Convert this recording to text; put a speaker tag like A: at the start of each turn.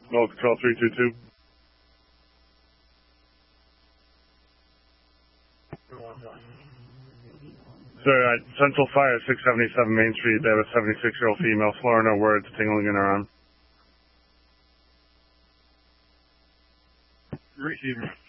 A: No Control 322. Sir, Central Fire, 677 Main Street. They have a 76-year-old female, slurring her words, tingling in her arm.
B: Receiver.